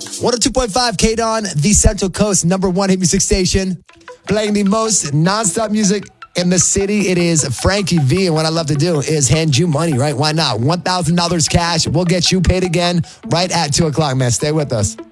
102.5 K-Don, the Central Coast #1 hit music station. Playing the most nonstop music in the city. It is Frankie V. And what I love to do is hand you money, right? Why not? $1,000 cash. We'll get you paid again right at 2 o'clock, man. Stay with us.